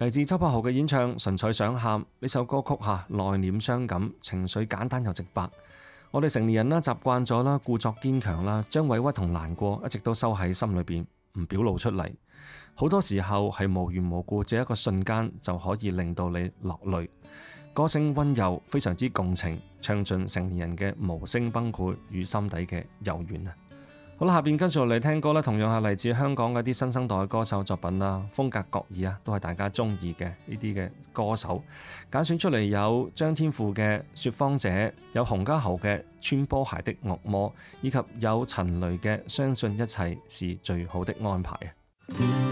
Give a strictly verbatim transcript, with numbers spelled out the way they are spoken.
嚟自周柏豪嘅演唱《純粹想喊》呢首歌曲嚇，內斂傷感，情緒簡單又直白。我哋成年人啦，習慣咗啦，故作堅強啦，將委屈同難過一直都收喺心裏邊，唔表露出嚟。好多時候係無緣無故，這一個瞬間就可以令到你落淚。歌聲溫柔，非常之共情，唱盡成年人嘅無聲崩潰與心底嘅柔軟啊！好啦，下邊跟住落嚟聽歌咧，同樣係嚟自香港嘅啲新生代嘅歌手作品啦，風格各異啊，都係大家中意嘅呢啲嘅歌手。揀選出嚟有張天賦嘅《說謊者》，有洪嘉豪嘅《穿波鞋的惡魔》，以及有陳雷嘅《相信一切是最好的安排》啊！